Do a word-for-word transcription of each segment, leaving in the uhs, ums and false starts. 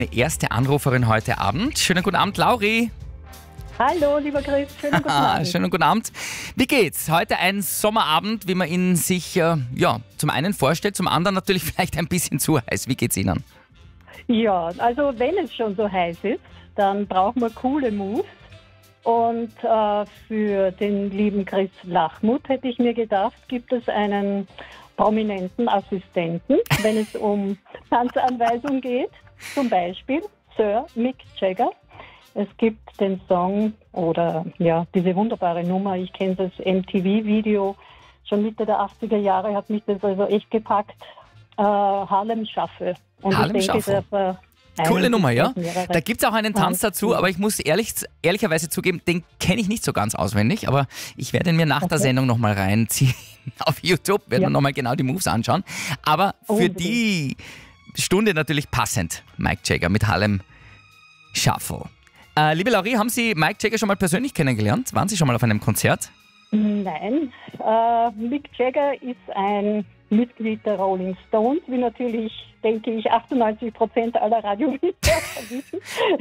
Die erste Anruferin heute Abend. Schönen guten Abend, Lauri. Hallo, lieber Chris, schönen guten Abend. Schönen guten Abend. Wie geht's? Heute ein Sommerabend, wie man ihn sich äh, ja, zum einen vorstellt, zum anderen natürlich vielleicht ein bisschen zu heiß. Wie geht's Ihnen? Ja, also wenn es schon so heiß ist, dann brauchen wir coole Moves. Und äh, für den lieben Chris Lachmuth hätte ich mir gedacht, gibt es einen prominenten Assistenten, wenn es um Tanzanweisung geht. Zum Beispiel Sir Mick Jagger. Es gibt den Song oder ja diese wunderbare Nummer, ich kenne das M T V-Video, schon Mitte der achtziger Jahre hat mich das also echt gepackt, äh, Harlem Shuffle. Und Harlem ich denke, Shuffle. der Coole Nummer, ja. Da gibt es auch einen Tanz dazu, aber ich muss ehrlich, ehrlicherweise zugeben, den kenne ich nicht so ganz auswendig, aber ich werde ihn mir nach okay. der Sendung nochmal reinziehen. Auf YouTube werden ja. wir nochmal genau die Moves anschauen. Aber für Unbedingt. die Stunde natürlich passend, Mick Jagger mit Harlem Shuffle. Äh, liebe Lauri, haben Sie Mick Jagger schon mal persönlich kennengelernt? Waren Sie schon mal auf einem Konzert? Nein, äh, Mick Jagger ist ein Mitglied der Rolling Stones, wie natürlich, denke ich, achtundneunzig Prozent aller Radiohörer wissen.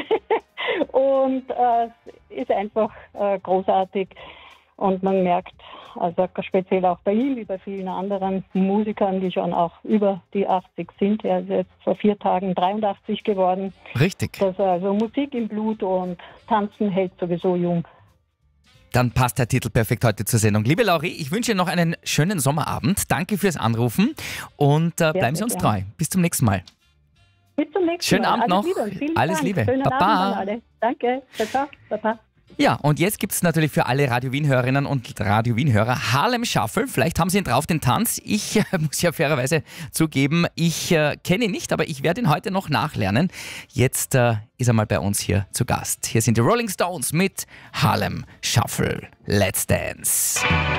Und es äh, ist einfach äh, großartig. Und man merkt, also speziell auch bei ihm, wie bei vielen anderen Musikern, die schon auch über die achtzig sind, er ist jetzt vor vier Tagen dreiundachtzig geworden. Richtig. Dass er also Musik im Blut und Tanzen hält sowieso jung. Dann passt der Titel perfekt heute zur Sendung. Liebe Lauri, ich wünsche Ihnen noch einen schönen Sommerabend. Danke fürs Anrufen und äh, bleiben Sie uns ja. treu. Bis zum nächsten Mal. Bis zum nächsten Schönen Mal. Abend Alles noch. Liebe. Alles Dank. Liebe. Schönen Baba. Abend an alle. Danke. Ciao, Baba. Ja, und jetzt gibt es natürlich für alle Radio Wien-Hörerinnen und Radio Wien-Hörer Harlem Shuffle. Vielleicht haben Sie ihn drauf, den Tanz. Ich äh, muss ja fairerweise zugeben, ich äh, kenne ihn nicht, aber ich werde ihn heute noch nachlernen. Jetzt äh, ist er mal bei uns hier zu Gast. Hier sind die Rolling Stones mit Harlem Shuffle. Let's Dance.